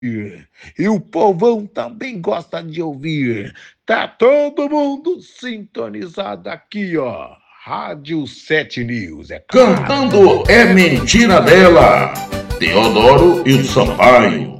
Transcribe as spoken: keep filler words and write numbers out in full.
E o povão também gosta de ouvir. Tá todo mundo sintonizado aqui, ó. Rádio sete News, é claro. Cantando É Mentira Dela, Teodoro e o Sampaio.